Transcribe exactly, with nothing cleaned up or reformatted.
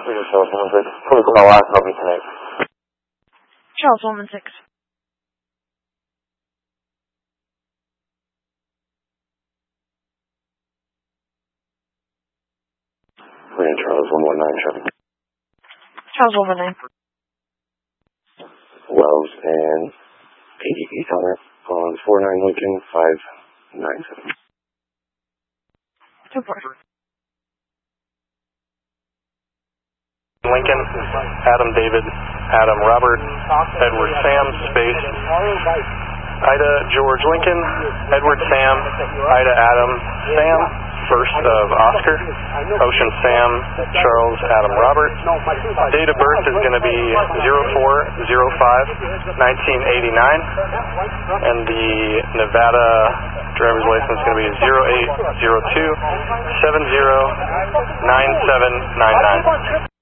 This is Charles one one six. Please call my last help me tonight. Charles one one six. We're in Charles one one nine, Chevy. Charles one one nine. Wells and A D P Connor on four nine Lincoln five nine seven. two four. Lincoln, Adam David, Adam Robert, Edward Sam, space, Ida George Lincoln, Edward Sam, Ida Adam Sam, first of Oscar, Ocean Sam, Charles Adam Robert. Date of birth is going to be zero four zero five nineteen eighty-nine, and the Nevada driver's license is going to be zero eight zero two seven zero nine seven nine nine.